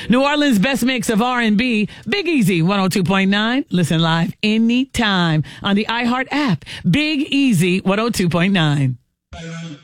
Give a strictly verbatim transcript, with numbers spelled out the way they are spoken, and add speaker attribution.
Speaker 1: New Orleans' best mix of R and B, Big Easy one oh two point nine. Listen live anytime on the iHeart app. Big Easy one oh two point nine.